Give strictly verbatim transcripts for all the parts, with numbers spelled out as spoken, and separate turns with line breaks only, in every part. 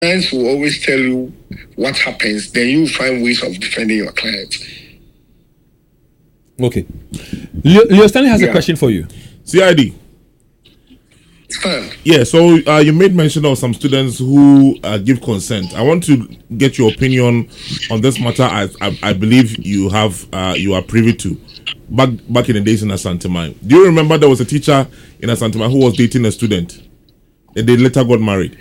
clients will always tell you what happens. Then you find ways of defending your clients.
Okay. Leo, Leo Stanley has
Yeah.
a question for you.
C I D.
Fine.
Yeah, so uh, you made mention of some students who uh, give consent. I want to get your opinion on this matter. I, I, I believe you have uh, you are privy to back back in the days in Asantuma. Do you remember there was a teacher in Asantuma who was dating a student, and they later got married?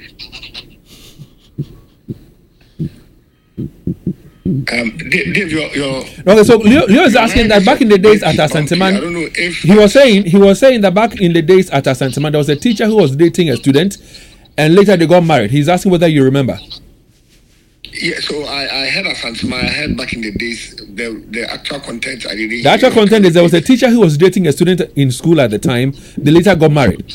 Um, Dave, Dave, your, your
Okay, so Leo, Leo is asking that back in the days at
I
Asanteman,
don't know if
he was saying he was saying that back in the days at Asanteman, there was a teacher who was dating a student, and later they got married. He's asking whether you remember.
Yeah, so I, I heard Asantuma. I heard back in the days the the actual content. I didn't.
The actual content is there was a teacher who was dating a student in school at the time. They later got married.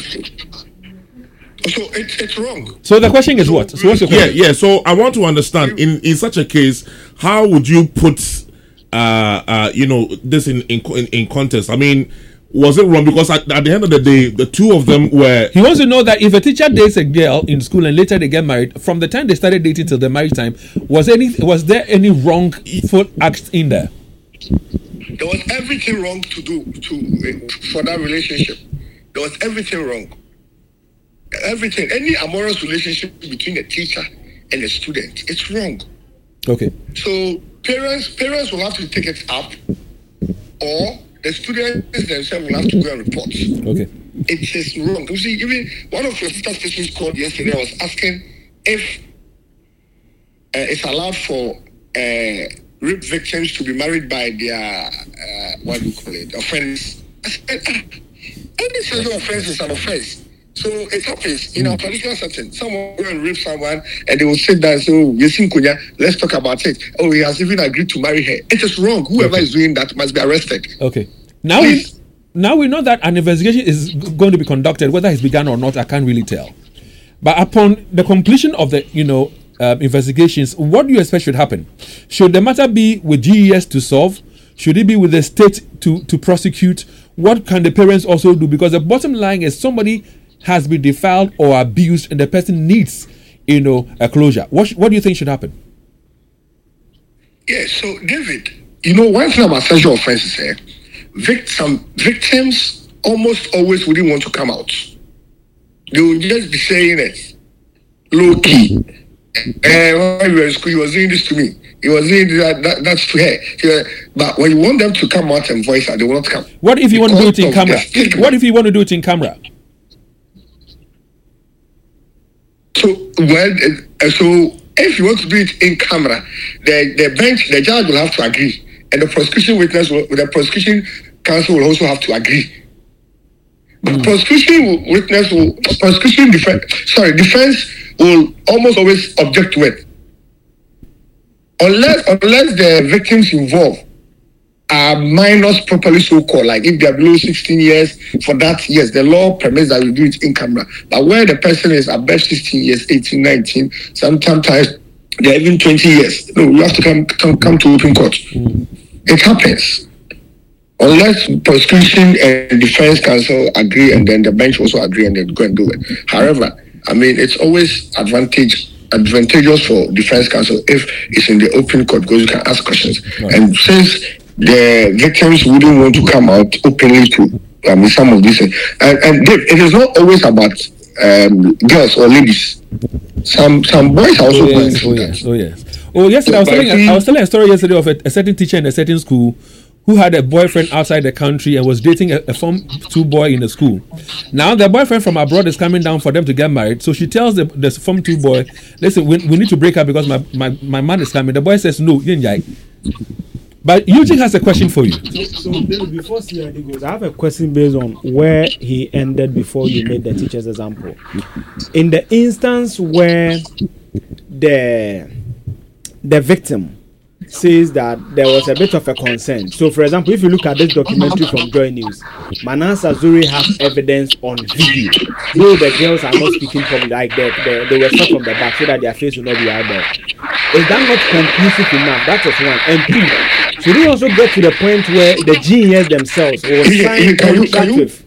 So it's it's wrong.
So the question is what? So what's your
Yeah,
question?
yeah. So I want to understand in in such a case, how would you put uh uh you know this in in in, in context? I mean, was it wrong? Because at, at the end of the day, the two of them were.
He wants to know that if a teacher dates a girl in school and later they get married, from the time they started dating till the marriage time, was any was there any wrongful acts in there?
There was everything wrong to do to for that relationship. There was everything wrong. Everything, any amorous relationship between a teacher and a student, it's wrong.
Okay.
So parents, parents will have to take it up, or the students themselves will have to go and report.
Okay.
It is wrong. You see, even one of your sister stations called yesterday was asking if uh, it's allowed for uh, rape victims to be married by their uh, what do you call it, offense. I said, ah, any sexual offense is an offense. So it happens in our traditional setting. Someone will go and rape someone and they will sit down and say, oh, Yesim Kunya, let's talk about it. Oh, he has even agreed to marry her. It is wrong. Whoever
Okay.
is doing that must be arrested.
Okay. Now we now we know that an investigation is g- going to be conducted. Whether it's begun or not, I can't really tell. But upon the completion of the you know uh, investigations, what do you expect should happen? Should the matter be with G E S to solve? Should it be with the state to to prosecute? What can the parents also do? Because the bottom line is somebody has been defiled or abused, and the person needs you know a closure. What sh- what do you think should happen?
Yeah, so David, you know, one thing about sexual offenses here, vic- some victims almost always wouldn't want to come out. They will just be saying it low key. Uh, when we were in school, he was doing this to me. He was doing that, that that's to her. Yeah, but when you want them to come out and voice out, they will not come.
What if you want to do it in
Because of
camera?
the stigma.
What if you want to do it in camera?
So well, uh, so if you want to do it in camera, the the bench, the judge will have to agree, and the prosecution witness, will, the prosecution counsel will also have to agree. The prosecution will, witness will prosecution defense sorry defense will almost always object to it, unless unless the victims involved are minors properly so called, like if they are below sixteen years, for that, yes, the law permits that you do it in camera. But where the person is above sixteen years, eighteen, nineteen, sometimes they're even twenty years, no, you have to come come, come to open court. Mm. It happens. Unless prosecution and defense counsel agree, and then the bench also agree, and they go and do it. However, I mean, it's always advantage advantageous for defense counsel if it's in the open court, because you can ask questions. Right. And since the victims wouldn't want to come out openly to, I mean, some of these things. And, and Dave, it is not always about um, girls or ladies. Some some boys are also
oh,
going
yes,
through
oh,
that.
yes, oh yes. Oh yesterday,
So,
I was telling
he,
I was telling a story yesterday of a, a certain teacher in a certain school who had a boyfriend outside the country and was dating a, a form two boy in the school. Now the boyfriend from abroad is coming down for them to get married. So she tells the, the form two boy, listen, we, we need to break up because my, my, my man is coming. The boy says no, yin. But Eugene has a question for you.
So, so David, before C I D goes, I have a question based on where he ended before you made the teacher's example. In the instance where the the victim says that there was a bit of a consent. So, for example, if you look at this documentary from Joy News, Manasa Zuri has evidence on video. Though the girls are not speaking from like that, they, they were shot from the back so that their face will not be out there. Is that not conclusive enough? That is one. And two, should we also get to the point where the G E S themselves will sign
can you, can
contract
you,
with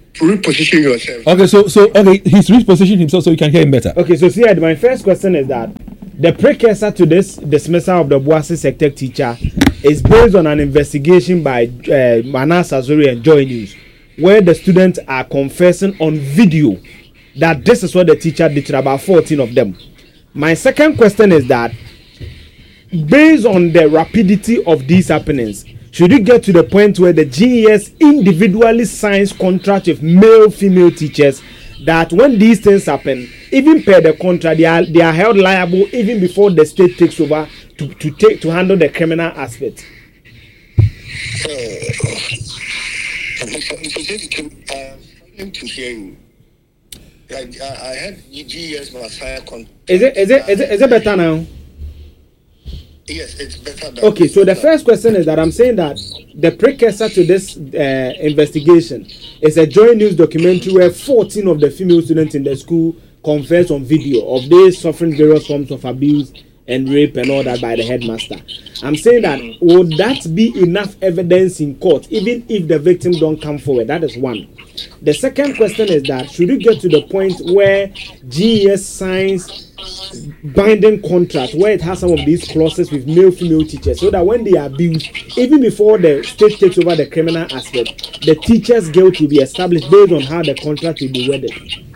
reposition yourself.
Okay, so so okay, he's repositioned himself so you can hear him better.
Okay, so see, my first question is that the precursor to this dismissal of the Boise Sector teacher is based on an investigation by uh, Manas Azuri and Joy News, where the students are confessing on video that this is what the teacher did to about fourteen of them. My second question is that based on the rapidity of these happenings, should it get to the point where the G E S individually signs contract with male, female teachers that when these things happen, even per the contract, they are they are held liable even before the state takes over to, to take to handle the criminal aspect?
Uh, I'm to hear you. I, I had G E S must sign a contract.
Is it is it is it is it better now?
Yes, it's better. Than
Okay, so the first question is that I'm saying that the precursor to this uh, investigation is a Joy News documentary where fourteen of the female students in the school confess on video of they suffering various forms of abuse and rape and all that by the headmaster. I'm saying that would that be enough evidence in court even if the victim don't come forward? That is one. The second question is that should it get to the point where G E S signs binding contract where it has some of these clauses with male female teachers so that when they are abused, even before the state takes over the criminal aspect, the teacher's guilt will be established based on how the contract will be worded?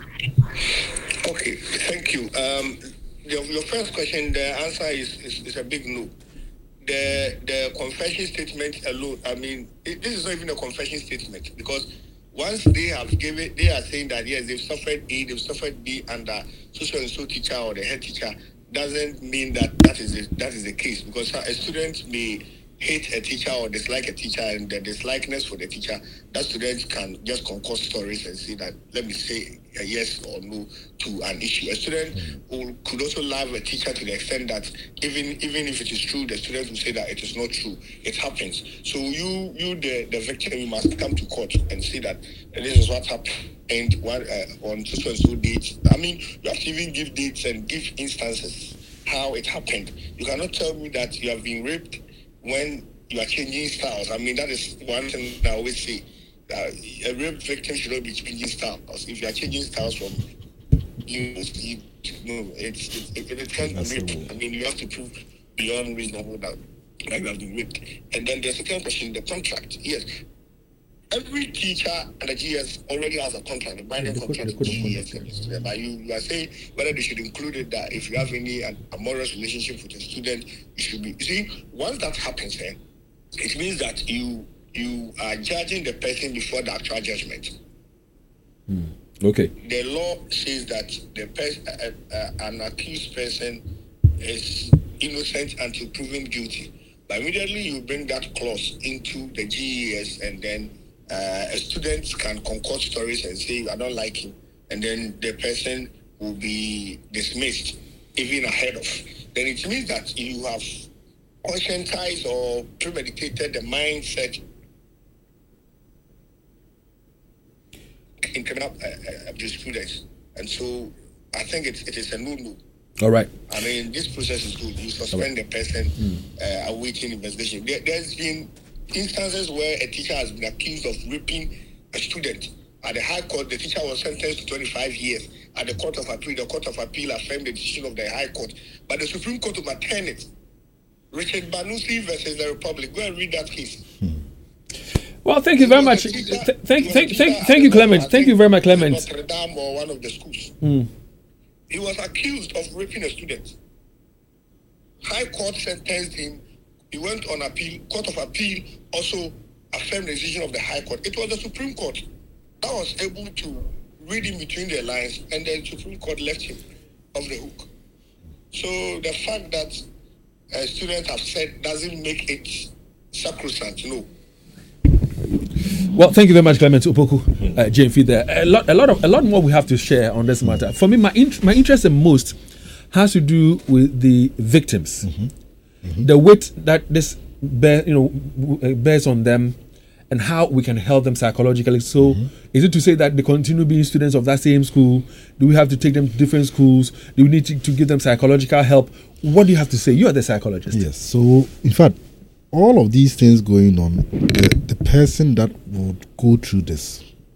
Okay, thank you. Um, your, your first question, the answer is, is, is a big no. The the confession statement alone, I mean, it, this is not even a confession statement because once they have given, they are saying that yes, they've suffered A, they've suffered B under social and so teacher or the head teacher, doesn't mean that that is the, that is the case because a student may hate a teacher or dislike a teacher, and the dislikeness for the teacher, that student can just concoct stories and say that, let me say a yes or no to an issue. A student who could also love a teacher to the extent that even even if it is true, the student will say that it is not true. It happens. So you, you the, the victim, you must come to court and say that this is what happened. And one, uh, on so and so dates, I mean, you have to even give dates and give instances how it happened. You cannot tell me that you have been raped when you are changing styles. I mean, that is one thing I always say. Uh, a rape victim should not be changing styles. If you are changing styles from you, you no, it's, it's it, it can't be raped. I mean, you have to prove beyond reasonable doubt that you have been raped. And then the second question, the contract. Yes. Every teacher and the G S already has a contract, a binding contract with G E S. But you, you are saying whether they should include it that if you have any amorous relationship with a student, it should be. You see, once that happens, eh, it means that you you are judging the person before the actual judgment.
Hmm. Okay.
The law says that the person, uh, uh, an accused person is innocent until proven guilty. But immediately you bring that clause into the G E S, and then Uh, a student can concoct stories and say, I don't like him. And then the person will be dismissed even ahead of. Then it means that you have conscientized or premeditated the mindset in criminal uh, jurisprudence. And so I think it, it is a no-no.
All right.
I mean, this process is good. You suspend right. the person mm. uh, awaiting investigation. There, there's been instances where a teacher has been accused of raping a student. At the High Court, the teacher was sentenced to twenty-five years. At the Court of Appeal, the Court of Appeal affirmed the decision of the High Court. But the Supreme Court overturned it. Richard Banusi versus the Republic. Go and read that case.
Hmm. Well, thank you very much. Teacher, Th- thank, thank, thank, thank you, Clement. Thank you very much, Clement.
Notre Dame or one of the schools.
Hmm.
He was accused of raping a student. High Court sentenced him. He went on appeal. Court of Appeal also affirmed the decision of the High Court. It was the Supreme Court that was able to read in between the lines, and then the Supreme Court left him off the hook. So the fact that uh, students have said doesn't make it sacrosanct, no.
Well, thank you very much, Clement Opoku, uh, Jane Feed there. A lot, a lot of, a lot more we have to share on this matter. For me, my int- my interest the most has to do with the victims. Mm-hmm. Mm-hmm. The weight that this bear, you know, bears on them, and how we can help them psychologically. So, mm-hmm. is it to say that they continue being students of that same school? Do we have to take them to different schools? Do we need to, to give them psychological help? What do you have to say? You are the psychologist.
Yes. So, in fact, all of these things going on, the, the person that would go through this,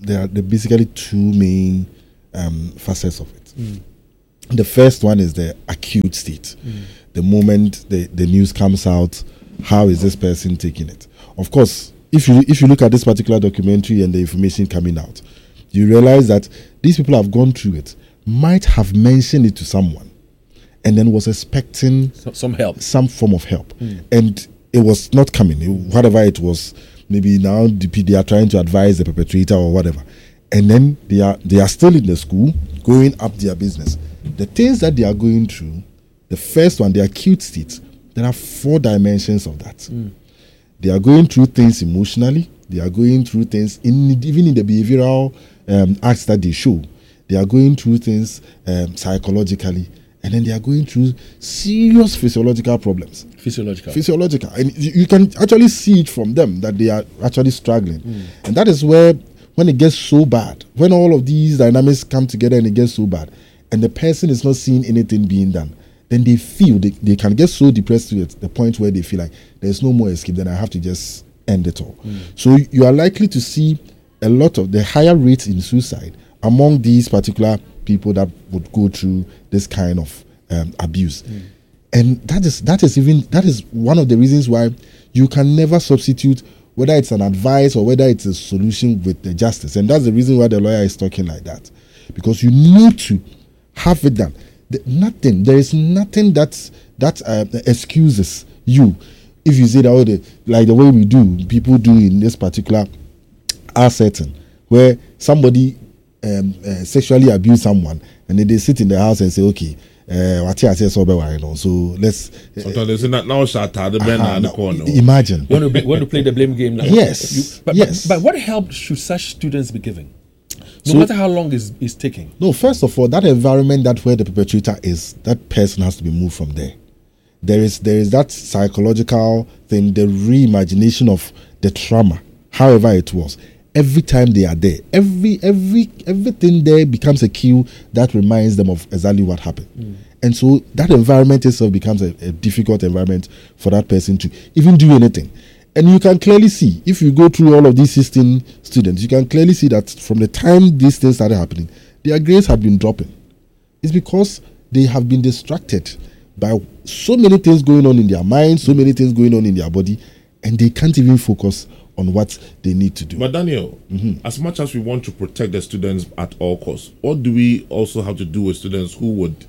there are there are basically two main um, facets of it. Mm. The first one is the acute state. Mm. The moment the, the news comes out, how is this person taking it? Of course, if you if you look at this particular documentary and the information coming out, you realize that these people have gone through it, might have mentioned it to someone, and then was expecting
so, some help,
some form of help, mm. and it was not coming. It, whatever it was, maybe now they are trying to advise the perpetrator or whatever, and then they are they are still in the school going up their business. The things that they are going through, the first one, the acute state, there are four dimensions of that. Mm. They are going through things emotionally. They are going through things in even in the behavioral um, acts that they show. They are going through things um, psychologically, and then they are going through serious physiological problems.
Physiological.
Physiological. And you, you can actually see it from them that they are actually struggling. Mm. And that is where, when it gets so bad, when all of these dynamics come together and it gets so bad, and the person is not seeing anything being done, then they feel, they, they can get so depressed to it, the point where they feel like there's no more escape, then I have to just end it all. Mm. So you are likely to see a lot of the higher rates in suicide among these particular people that would go through this kind of um, abuse. Mm. And that is that is even that is one of the reasons why you can never substitute whether it's an advice or whether it's a solution with the justice. And that's the reason why the lawyer is talking like that. Because you need to have it done. The, nothing, there is nothing that's, that uh, excuses you if you say that, oh, the, like the way we do, people do in this particular our setting, where somebody um, uh, sexually abuse someone and then they sit in the house and say, okay, uh, what I say so you know, so let's. Uh,
Sometimes they say that now shut the uh, the corner.
Imagine.
You want to, want to play the blame game now?
Yes.
You, but,
yes.
But, but what help should such students be given? No
so,
matter how long it's, it's taking.
No, first of all, that environment that where the perpetrator is, that person has to be moved from there. There is there is that psychological thing, the reimagination of the trauma, however it was. Every time they are there, every every everything there becomes a cue that reminds them of exactly what happened. Mm. And so that environment itself becomes a, a difficult environment for that person to even do anything. And you can clearly see, if you go through all of these sixteen students, you can clearly see that from the time these things started happening, their grades have been dropping. It's because they have been distracted by so many things going on in their mind, so many things going on in their body, and they can't even focus on what they need to do.
But Daniel, mm-hmm. as much as we want to protect the students at all costs, what do we also have to do with students who would,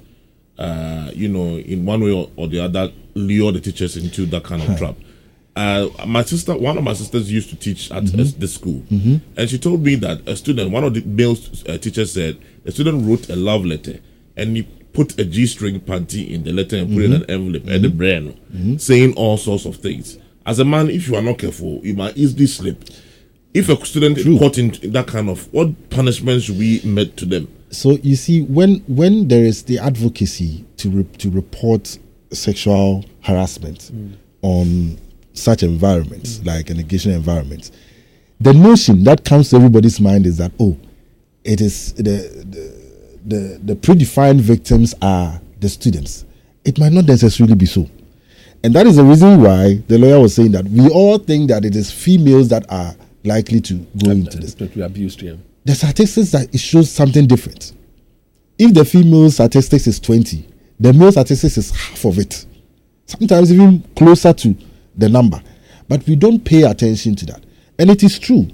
uh, you know, in one way or, or the other, lure the teachers into that kind of huh. trap? Uh, my sister, one of my sisters used to teach at mm-hmm. this school, mm-hmm. and she told me that a student, one of the male uh, teachers said, the student wrote a love letter and he put a G-string panty in the letter and mm-hmm. put it in an envelope mm-hmm. and the brain, mm-hmm. saying all sorts of things. As a man, if you are not careful, you might easily slip. If a student True. is caught in that kind of, what punishment should we make to them?
So you see, when when there is the advocacy to re- to report sexual harassment mm. on such environments, mm. like an educational environment, the notion that comes to everybody's mind is that, oh, it is the the the, the predefined victims are the students. It might not necessarily be so. And that is the reason why the lawyer was saying that we all think that it is females that are likely to go um, into this.
To be abused, yeah.
The statistics that it shows something different. If the female statistics is twenty, the male statistics is half of it. Sometimes even closer to the number. But we don't pay attention to that. And it is true.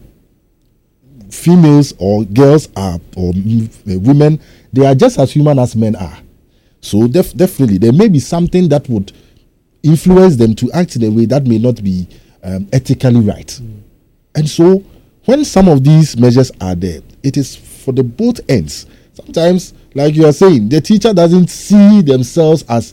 Females or girls are, or women, they are just as human as men are. So def- definitely, there may be something that would influence them to act in a way that may not be um, ethically right. Mm. And so when some of these measures are there, it is for the both ends. Sometimes, like you are saying, the teacher doesn't see themselves as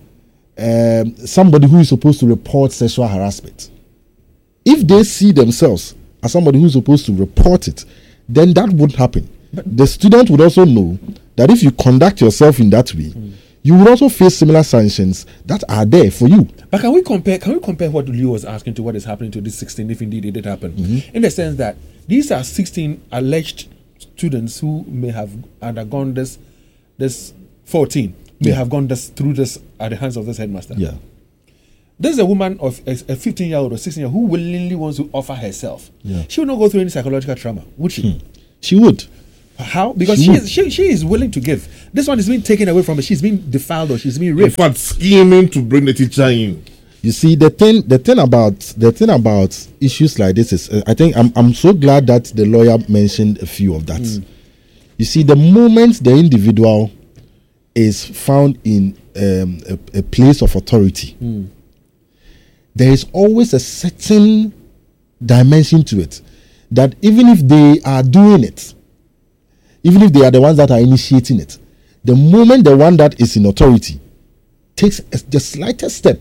um, somebody who is supposed to report sexual harassment. If they see themselves as somebody who is supposed to report it, then that wouldn't happen. But the student would also know that if you conduct yourself in that way, mm. you will also face similar sanctions that are there for you.
But can we compare? Can we compare what Leo was asking to what is happening to this sixteen, if indeed it did happen? Mm-hmm. In the sense that these are sixteen alleged students who may have undergone this, this fourteen may yeah. have gone this through this at the hands of this headmaster.
Yeah.
There's a woman of a fifteen-year-old or sixteen-year-old who willingly wants to offer herself.
Yeah.
She will not go through any psychological trauma, would she?
Hmm. She would.
How? Because
She
she
would.
is, she, she is willing to give. This one is being taken away from her. She's being defiled or she's being
In
raped.
fact, scheming to bring the teacher in.
You see, the thing, the thing about the thing about issues like this is, uh, I think I'm I'm so glad that the lawyer mentioned a few of that. You see, the moment the individual is found in um, a, a place of authority, there is always a certain dimension to it that even if they are doing it, even if they are the ones that are initiating it, the moment the one that is in authority takes a, the slightest step,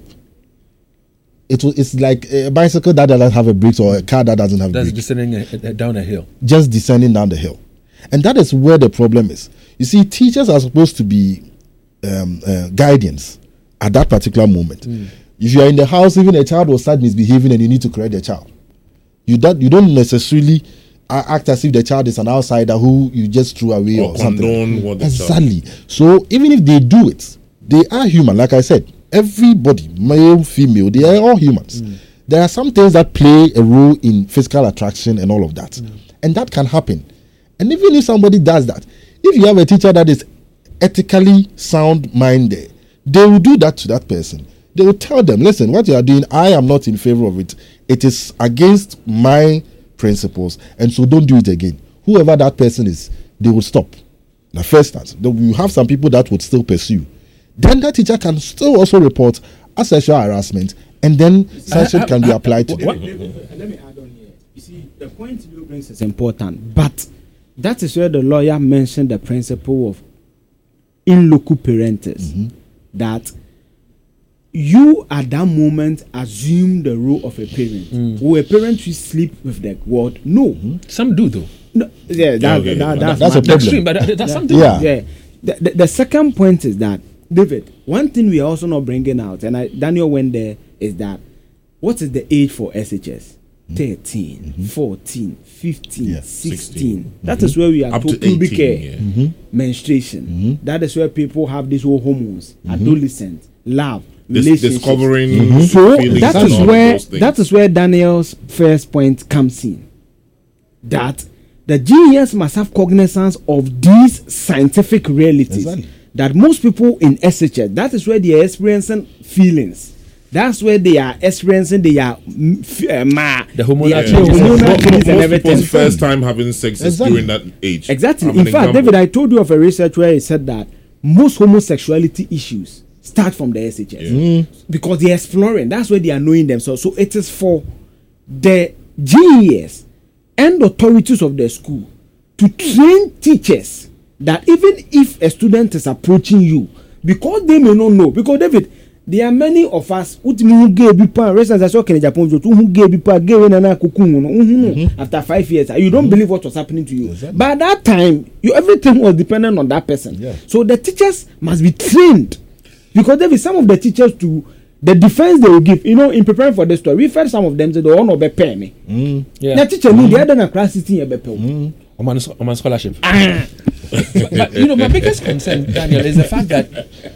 it will, it's like a bicycle that doesn't have a brakes or a car that doesn't have
That's
brakes,
descending a, a, down a hill.
just descending down the hill. And that is where the problem is. You see, teachers are supposed to be um, uh, guardians at that particular moment. If you are in the house, even a child will start misbehaving and you need to correct the child. You don't, you don't necessarily uh, act as if the child is an outsider who you just threw away or,
Or
something.
condone what the child-
Exactly. So even if they do it, they are human. Like I said, everybody, male, female, they are all humans. There are some things that play a role in physical attraction and all of that. And that can happen. And even if somebody does that, if you have a teacher that is ethically sound minded, they will do that to that person. They will tell them, listen, what you are doing, I am not in favor of it. It is against my principles, and so don't do it again. Whoever that person is, they will stop. The first instance, you have some people that would still pursue. Then that teacher can still also report as sexual harassment, and then sanction can be applied to them.
Let me add on here. You see, the point you brings is important, but that is where the lawyer mentioned the principle of in loco parentis, that you at that moment assume the role of a parent. Will a parent will sleep with the word? No.
Some do though.
No. Yeah, that,
okay.
that,
That's
that's,
a
my-
problem.
Extreme, but that- that's something.
Yeah.
yeah. The, the, the second point is that, David, one thing we are also not bringing out, and I, Daniel went there, is that what is the age for S H S? thirteen, fourteen, fifteen,
Yeah.
sixteen. That is where we are
Up
to
to
pubic
eighteen,
hair,
yeah.
menstruation. That is where people have these whole hormones, adolescent, love,
Dis-
relationships.
discovering
So
feelings
that
and
is
all of
where
those things.
that is where Daniel's first point comes in. That the G E S must have cognizance of these scientific realities.
Exactly.
That most people in S H S, that is where they are experiencing feelings. That's where they are experiencing their mm, f- uh, ma,
The hormonal
their
changes.
hormonal
Most-
changes and
most
everything.
people's first time having sex is
Exactly.
during that age.
Exactly.
I'm
In
an
fact,
example.
David, I told you of a research where he said that most homosexuality issues start from the S H S because they're exploring. That's where they are knowing themselves. So it is for the G E S and authorities of the school to train teachers that even if a student is approaching you, because they may not know, because David, there are many of us who gay people, reasons I saw in Japan, who gay people, gay when after five years, you don't believe what was happening to you.
Exactly.
But at that time, you everything was dependent on that person.
Yeah.
So the teachers must be trained, because there is some of the teachers to the defense they will give. You know, in preparing for this story, we've heard some of them say they want to be pay me.
Yeah.
The teacher need the other class sitting here be pay.
I'm on, I'm on scholarship. but, but, you know, my biggest concern, Daniel, is the fact that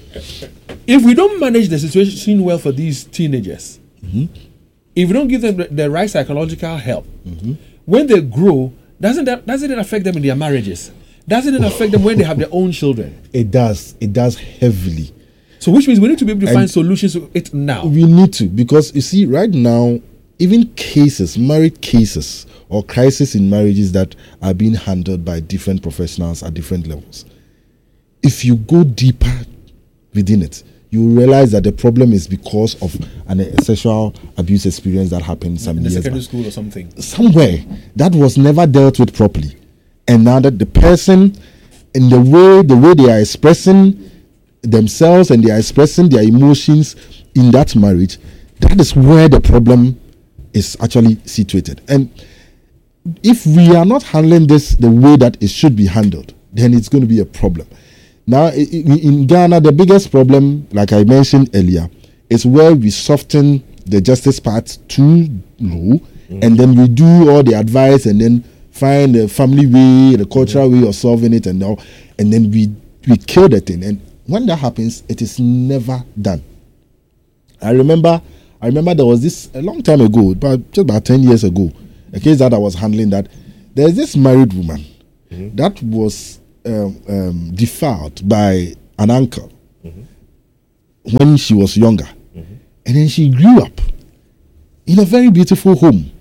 if we don't manage the situation well for these teenagers, if we don't give them the, the right psychological help, when they grow, doesn't that doesn't it affect them in their marriages? Doesn't it affect them when they have their own children?
It does. It does heavily.
So, which means we need to be able to
And-
find solutions to it now.
We need to, because you see, right now, even cases, married cases or crises in marriages that are being handled by different professionals at different levels, if you go deeper within it, you will realize that the problem is because of an, a sexual abuse experience that happened some
In the
years
secondary
back.
school or something.
Somewhere that was never dealt with properly, and now that the person, in the way the way they are expressing themselves and they are expressing their emotions in that marriage, that is where the problem is actually situated. And if we are not handling this the way that it should be handled, then it's going to be a problem. Now, i- i- in Ghana, the biggest problem, like I mentioned earlier, is where we soften the justice part too low, and then we do all the advice and then find the family way, the cultural way of solving it, and all, and then we we kill the thing. And when that happens, it is never done. I remember, I remember there was this a long time ago, about just about ten years ago, a case that I was handling. That there's this married woman mm-hmm. that was um, um, defiled by an uncle mm-hmm. when she was younger. Mm-hmm. And then she grew up in a very beautiful home.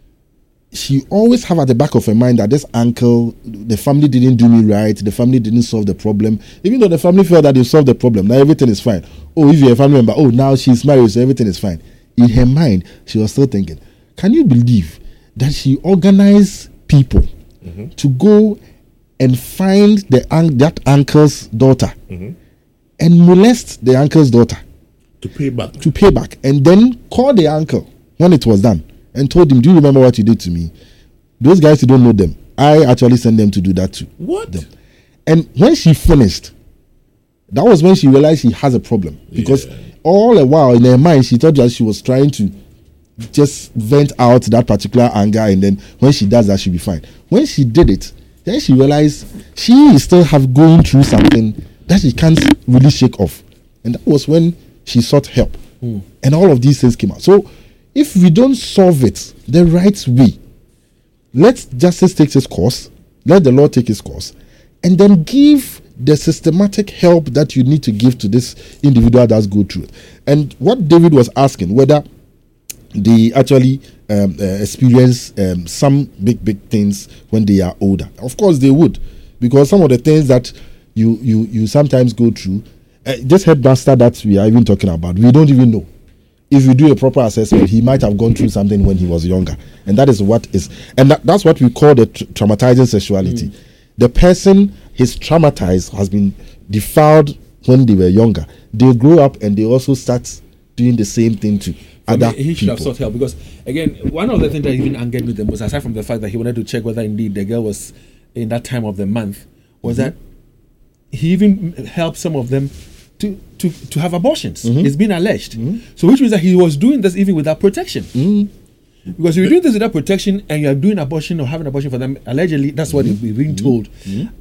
She always have at the back of her mind that this uncle, the family didn't do me right, the family didn't solve the problem. Even though the family felt that they solved the problem, now everything is fine. Oh, if you're a family member, oh, now she's married, so everything is fine. In her mind, she was still thinking, can you believe that she organized people mm-hmm. to go and find the that uncle's daughter mm-hmm. and molest the uncle's daughter?
To pay back.
To pay back. And then call the uncle when it was done and told him, do you remember what you did to me? Those guys, you don't know them. I actually sent them to do that too.
What?
Them. And when she finished, that was when she realized she has a problem. Because yeah. all the while in her mind, she thought that she was trying to just vent out that particular anger, and then when she does that, she'll be fine. When she did it, then she realized she is still have going through something that she can't really shake off. And that was when she sought help. Mm. And all of these things came out. So if we don't solve it the right way, let justice take its course, let the law take its course, and then give the systematic help that you need to give to this individual that's go through it. And what David was asking, whether they actually um, uh, experience um, some big, big things when they are older. Of course they would, because some of the things that you you, you sometimes go through, uh, this headmaster that we are even talking about, we don't even know. If you do a proper assessment, he might have gone through something when he was younger. And that is what is, and that, that's what we call the tra- traumatizing sexuality. Mm. The person is traumatized, has been defiled when they were younger. They grow up and they also start doing the same thing to other
he should
people.
have sought help, because again, one of the things that even angered me the most, aside from the fact that he wanted to check whether indeed the girl was in that time of the month, was mm-hmm. that he even helped some of them to to, to have abortions. Mm-hmm. It's been alleged. Mm-hmm. So which means that he was doing this even without protection. Mm-hmm. Because if you're doing this without protection and you're doing abortion or having abortion for them, allegedly, that's what mm-hmm. we're being told.
Mm-hmm.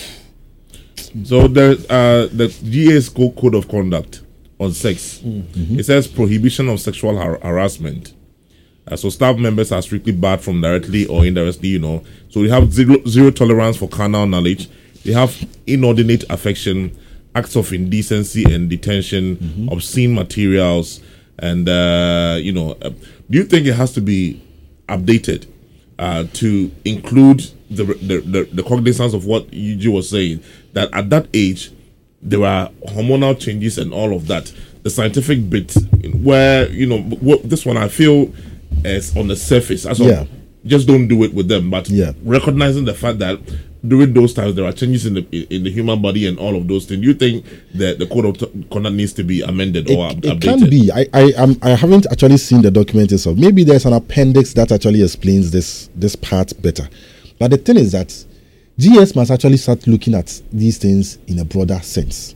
So the uh, the G A's code of conduct on sex, mm-hmm. it says prohibition of sexual har- harassment. Uh, so staff members are strictly barred from directly or indirectly, you know. So we have zero, zero tolerance for carnal knowledge. They have inordinate affection, acts of indecency and detention, mm-hmm. obscene materials, and uh, you know. Uh, do you think it has to be updated uh, to include the the, the the cognizance of what you was saying, that at that age there are hormonal changes and all of that? The scientific bit where, you know, what, this one I feel is on the surface. As yeah. just don't do it with them, but yeah. recognizing the fact that during those times there are changes in the in the human body and all of those things. Do you think that the code of t- conduct needs to be amended
it,
or up-
it
updated?
It can be. I I um, I haven't actually seen the document itself. Maybe there's an appendix that actually explains this this part better. But the thing is that G S must actually start looking at these things in a broader sense.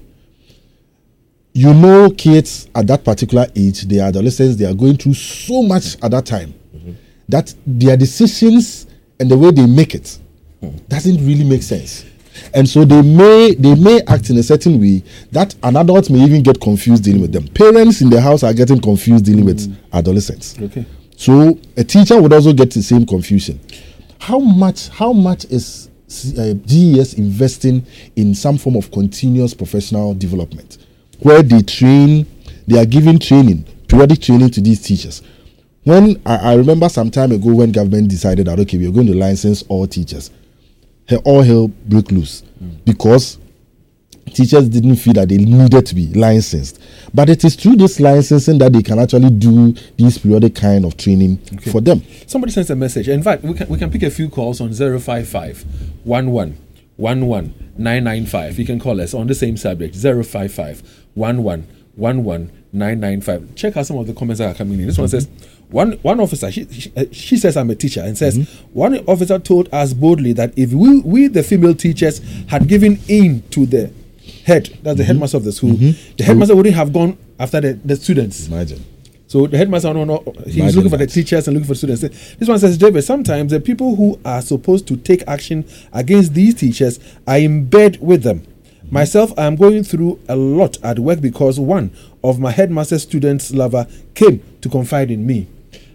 You know, kids at that particular age, they are adolescents, they are going through so much at that time mm-hmm. that their decisions and the way they make it mm-hmm. doesn't really make sense. And so they may they may act in a certain way that an adult may even get confused dealing with them. Parents in the house are getting confused dealing mm-hmm. with adolescents.
Okay.
So a teacher would also get the same confusion. How much how much is uh, G E S investing in some form of continuous professional development, where they train, they are giving training, periodic training to these teachers? When I, I remember some time ago when government decided that, okay, we are going to license all teachers, all hell broke loose mm. because teachers didn't feel that they needed to be licensed. But it is through this licensing that they can actually do these periodic kind of training okay. for them.
Somebody sends a message. In fact, we can we can pick a few calls on zero five five, one one, one one, nine nine five. You can call us on the same subject, zero five five, one one, one one, nine nine five. Check out some of the comments that are coming in. This mm-hmm. one says, one one officer, she, she, uh, she says I'm a teacher, and says, mm-hmm. one officer told us boldly that if we, we, the female teachers, had given in to the head, that's the mm-hmm. headmaster of the school, mm-hmm. the headmaster wouldn't have gone after the, the students.
Imagine.
So the headmaster, no, no, he's Imagine looking for that. the teachers and looking for students. This one says, David, sometimes the people who are supposed to take action against these teachers are in bed with them. Mm-hmm. Myself, I am going through a lot at work because one of my headmaster students' lover came to confide in me.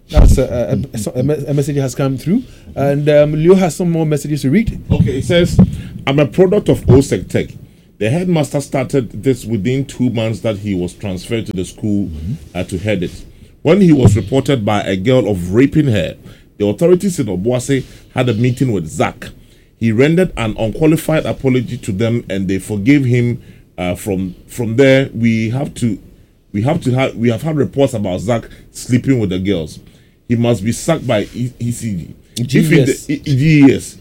That's a, a, a, a message has come through, and um, Leo has some more messages to read.
Okay, it says, I'm a product of O S E C Tech. The headmaster started this within two months that he was transferred to the school mm-hmm. uh, to head it. When he was reported by a girl of raping her, the authorities in Obuasi had a meeting with Zach. He rendered an unqualified apology to them, and they forgave him. Uh, from from there, we have to we have to have we have had reports about Zach sleeping with the girls. He must be sacked by E C G. If in the, G E S.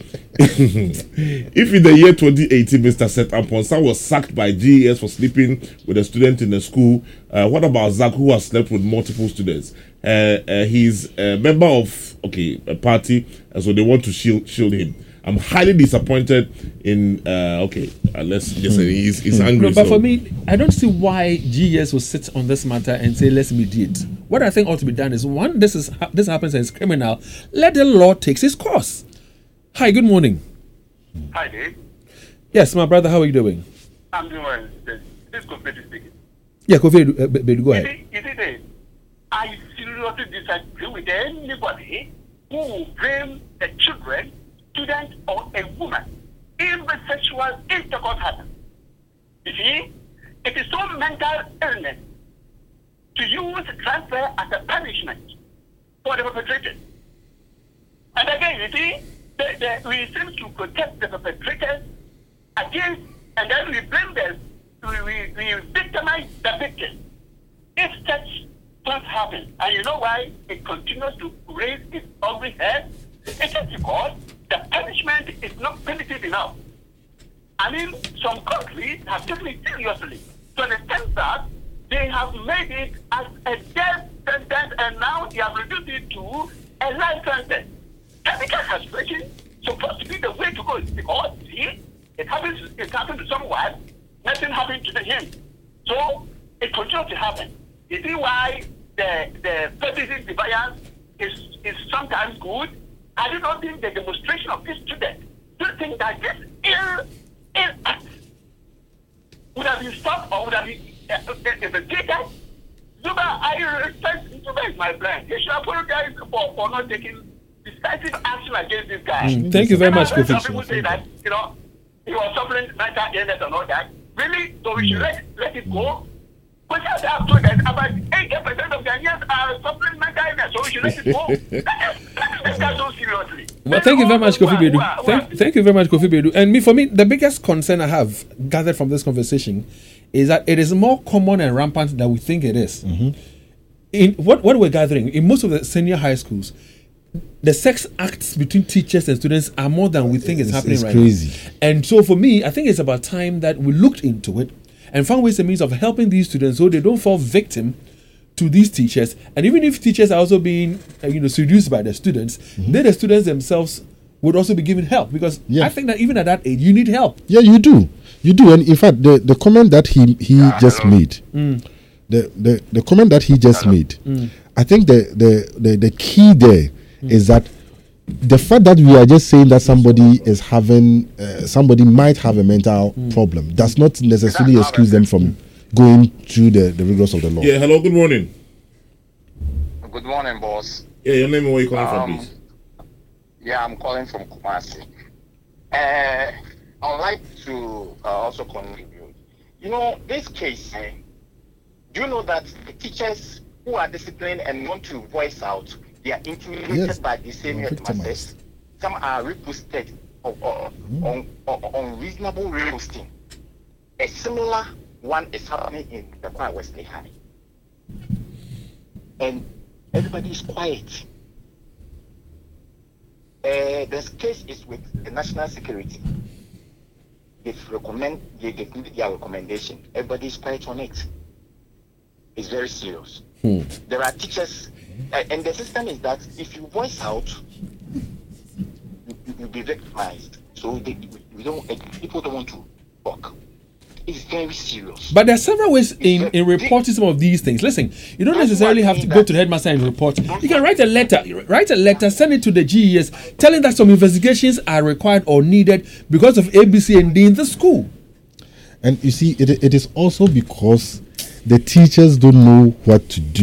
If in the year twenty eighteen, Mister Seth Amponsa was sacked by G E S for sleeping with a student in the school, uh, what about Zach, who has slept with multiple students? Uh, uh, he's a member of okay a party, and so they want to shield shield him. I'm highly disappointed in. Uh, okay, uh, let's just say he's, he's angry.
No, but
so.
for me, I don't see why G E S will sit on this matter and say let's mediate. What I think ought to be done is one, this is this happens and it's criminal. Let the law take its course. Hi, good morning.
Hi, Dave.
Yes, my brother. How are you doing?
I'm doing well. This is Kofi speaking.
Yeah, Kofi, uh, b- b- go ahead.
You see, Dave, I seriously disagree with anybody who will blame the children, student, or a woman if the sexual intercourse happens. You see, it is so mental illness to use transfer as a punishment for the perpetrators. And again, you see, the, the, we seem to protect the perpetrators against, and then we blame them, we, we, we victimize the victim. If such things happen, and you know why it continues to raise its ugly head? It is because the punishment is not punitive enough. I mean, some countries have taken it seriously to the extent that they have made it as a death sentence, and now they have reduced it to a life sentence. Chemical castration is supposed to be the way to go because, see, it happens, it happened to someone, nothing happened to him. So, it continues to happen. You see why the, the feticist defiance is, is sometimes good? I do not think the demonstration of this student do think that this ill, ill act would have been stopped or would have been uh, investigated. Zuba, I respect Zuba is my friend. He should apologize for, for not taking decisive action against this guy.
Mm, thank you very much, Kofi.
Some people say that, you know, he was suffering mental illness and all that. Really? So we should mm. let, let it go? But I have told that about eighty percent of Ghanaians are suffering mental illness, so we should let it go. Let us take that so seriously.
Well, thank you very much, Kofi Bedu. Thank, thank you very much, Kofi Bedu. And me, for me, the biggest concern I have gathered from this conversation is that it is more common and rampant than we think it is. Mm-hmm. In what, what we're gathering, in most of the senior high schools, the sex acts between teachers and students are more than we think is
it's,
happening
it's
right
crazy.
now. And so for me, I think it's about time that we looked into it and found ways and means of helping these students so they don't fall victim to these teachers. And even if teachers are also being uh, you know, seduced by the students, mm-hmm. then the students themselves would also be given help, because yeah. I think that even at that age, you need help.
Yeah, you do. You do. And in fact, the, the comment that he, he uh, just hello. made, mm. the, the, the comment that he just hello. made, mm. I think the, the, the, the key there mm. is that the fact that we are just saying that somebody is having, uh, somebody might have a mental mm. problem does not necessarily excuse them from going through the, the rigors of the law.
Yeah, hello, good morning.
Good morning, boss.
Yeah, your name and where you calling
um,
from, please?
Yeah, I'm calling from Kumasi. Uh, I'd like to uh, also contribute. You know, this case, uh, do you know that the teachers who are disciplined and want to voice out, they are intimidated yes. by the same headmasters. Some are reposted or, or, mm. on, on, on reasonable reposting. A similar one is happening in the Kwai Wesley High. And everybody is quiet. Uh, this case is with the national security. They've recommend, they, they give their recommendation. Everybody is quiet on it. It's very serious. Hmm. There are teachers, uh, and the system is that if you voice out, you, you'll be victimized. So they, we don't, uh, people don't want to talk. It's very serious.
But there are several ways in, in reporting some of these things. Listen, you don't necessarily have to go to the headmaster and report. You can write a letter, write a letter, send it to the G E S, telling that some investigations are required or needed because of A B C and D in the school.
And you see, it, it is also because the teachers don't know what to do.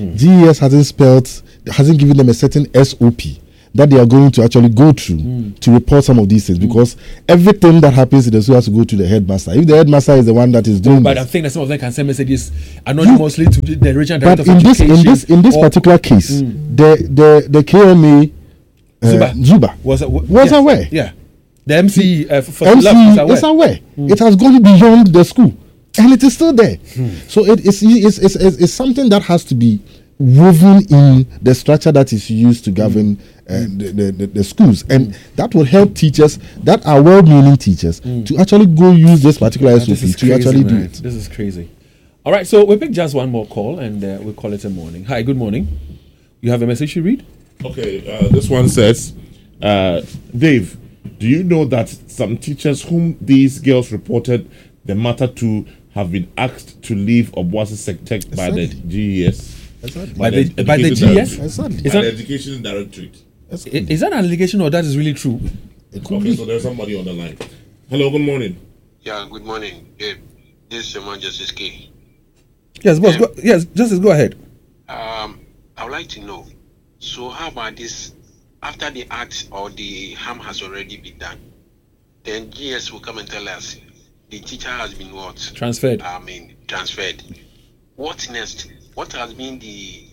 G E S hasn't spelled, hasn't given them a certain S O P that they are going to actually go through mm. to report some of these things, because everything that happens in the school has to go to the headmaster. If the headmaster is the one that is doing,
but
this,
I think that some of them can send messages anonymously to the regional director
but in
of
this
education.
in this in this
or,
particular case, mm. the the the K M A uh,
Zuba,
Zuba
was, uh, w-
was
yeah,
aware.
Yeah, the M C uh, for
M C
is aware.
is aware.
Mm.
It has gone beyond the school, and it is still there.
Mm.
So it is it's, it's, it's, it's something that has to be woven in the structure that is used to govern uh, the, the, the, the schools, and mm. that will help teachers that are well-meaning teachers mm. to actually go use this particular S O P to
crazy,
actually do
man.
it.
This is crazy. All right, so we pick just one more call, and uh, we'll call it a morning. Hi, good morning. You have a message to read?
Okay, uh, this one says, uh, Dave, do you know that some teachers whom these girls reported the matter to have been asked to leave Obuasi Sectech by the G E S?
Exactly.
By, by the, by the G E S?
Exactly.
By the Education Directorate.
Is, is that an allegation or that is really true?
Okay, so there's somebody on the line. Hello, good morning.
Yeah, good morning. Yeah, this is your man, Justice K.
Yes, boss. Go, yes, Justice, go ahead.
Um, I would like to know. So, how about this? After the act or the harm has already been done, then G S will come and tell us the teacher has been what?
Transferred.
I mean, transferred. What next? What has been the,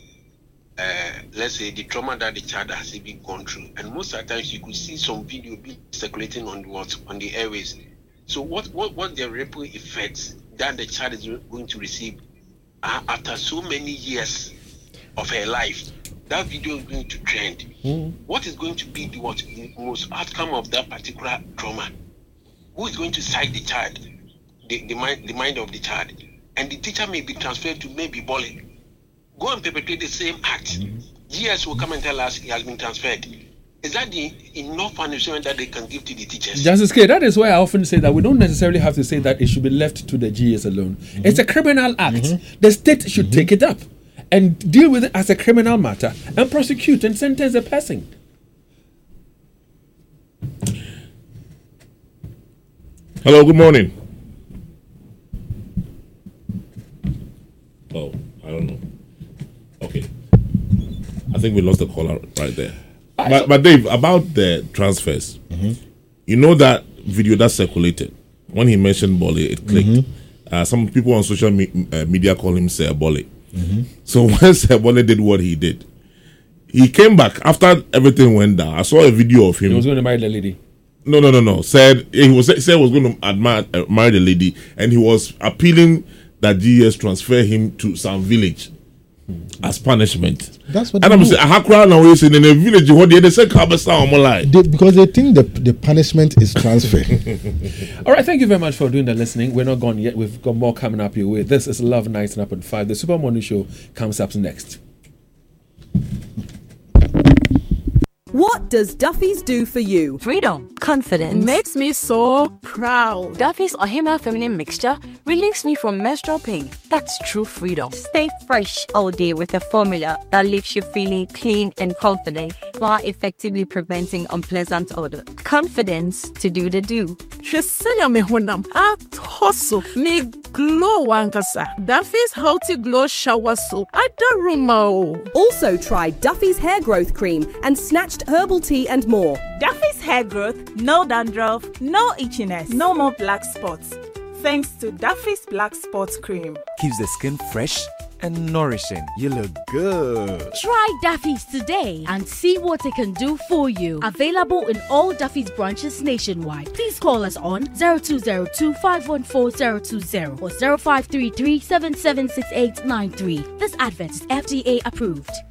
uh, let's say, the trauma that the child has been gone through? And most of the times, you could see some video being circulating on what on the airways. So, what what what the ripple effects that the child is going to receive uh, after so many years of her life? That video is going to trend. Mm. What is going to be the, what, the most outcome of that particular trauma? Who is going to cite the child, the, the mind, the mind of the child? And the teacher may be transferred to maybe Bole. Go and perpetrate the same act. Mm. G S will come and tell us he has been transferred. Is that the enough punishment that they can give to the teachers?
Justice K, that is why I often say that we don't necessarily have to say that it should be left to the G S alone. Mm-hmm. It's a criminal act. Mm-hmm. The state should mm-hmm. take it up and deal with it as a criminal matter and prosecute and sentence the person.
Hello, good morning. Oh, I don't know. Okay. I think we lost the caller right there. But, but Dave, about the transfers, mm-hmm. you know that video that circulated, when he mentioned Bole, it clicked. Mm-hmm. Uh, some people on social me- uh, media call him Sir Bole. Mm-hmm. So when Sir Bole did what he did, he came back after everything went down. I saw a video of him.
He was going to marry the lady.
No, no, no, no. Said he was said was going to admire, uh, marry the lady, and he was appealing that G S transfer him to some village hmm. as punishment.
That's what.
And I'm saying, Ahakra now is in a village. What they say,
they, because they think the the punishment is transfer.
All right, thank you very much for doing the listening. We're not gone yet. We've got more coming up your way. This is Love Nights and Up at Five. The Super Morning Show comes up next.
What does Duffy's do for you?
Freedom. Confidence.
Makes me so proud.
Duffy's Ohima Feminine Mixture relieves me from menstrual pain. That's true freedom.
Stay fresh all day with a formula that leaves you feeling clean and confident while effectively preventing unpleasant odor. Confidence to do the do.
Shesaya me honam at hustle me glow wankasa. Duffy's Healthy Glow Shower Soap. I don't remember.
Also try Duffy's Hair Growth Cream and Snatched Herbal Tea and more.
Duffy's Hair Growth, no dandruff, no itchiness, no more black spots. Thanks to Duffy's Black Spots Cream.
Keeps the skin fresh and nourishing. You look good.
Try Duffy's today and see what it can do for you. Available in all Duffy's branches nationwide. Please call us on zero two zero two, five one four, zero two zero or zero five three three, seven seven six eight nine three. This advert is F D A approved.